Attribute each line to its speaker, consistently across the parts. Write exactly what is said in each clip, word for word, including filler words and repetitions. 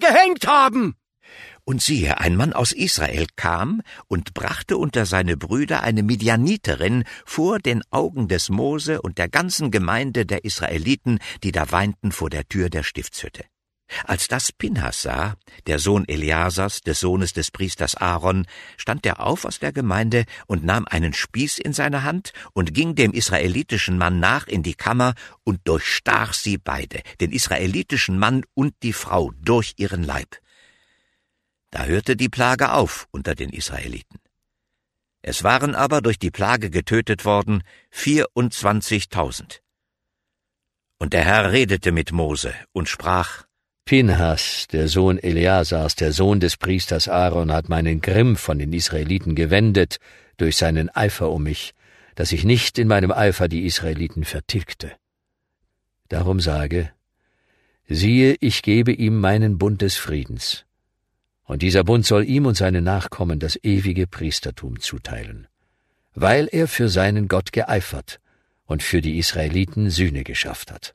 Speaker 1: gehängt haben.
Speaker 2: Und siehe, ein Mann aus Israel kam und brachte unter seine Brüder eine Midianiterin vor den Augen des Mose und der ganzen Gemeinde der Israeliten, die da weinten vor der Tür der Stiftshütte. Als das Pinhas sah, der Sohn Eleasars, des Sohnes des Priesters Aaron, stand er auf aus der Gemeinde und nahm einen Spieß in seine Hand und ging dem israelitischen Mann nach in die Kammer und durchstach sie beide, den israelitischen Mann und die Frau, durch ihren Leib. Da hörte die Plage auf unter den Israeliten. Es waren aber durch die Plage getötet worden vierundzwanzigtausend. Und der Herr redete mit Mose und sprach:
Speaker 3: Pinhas, der Sohn Eleasars, der Sohn des Priesters Aaron, hat meinen Grimm von den Israeliten gewendet durch seinen Eifer um mich, dass ich nicht in meinem Eifer die Israeliten vertilgte. Darum sage: Siehe, ich gebe ihm meinen Bund des Friedens, und dieser Bund soll ihm und seinen Nachkommen das ewige Priestertum zuteilen, weil er für seinen Gott geeifert und für die Israeliten Sühne geschafft hat.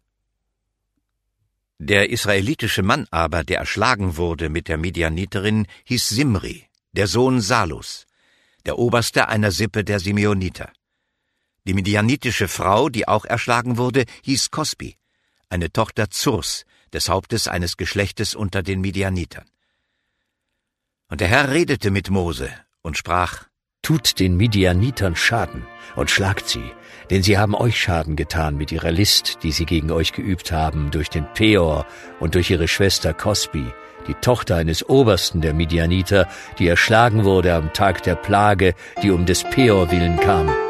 Speaker 2: Der israelitische Mann aber, der erschlagen wurde mit der Midianiterin, hieß Simri, der Sohn Salus, der Oberste einer Sippe der Simeoniter. Die midianitische Frau, die auch erschlagen wurde, hieß Kosbi, eine Tochter Zurs, des Hauptes eines Geschlechtes unter den Midianitern. Und der Herr redete mit Mose und sprach:
Speaker 3: Tut den Midianitern Schaden und schlagt sie, denn sie haben euch Schaden getan mit ihrer List, die sie gegen euch geübt haben, durch den Peor und durch ihre Schwester Kosbi, die Tochter eines Obersten der Midianiter, die erschlagen wurde am Tag der Plage, die um des Peor willen kam.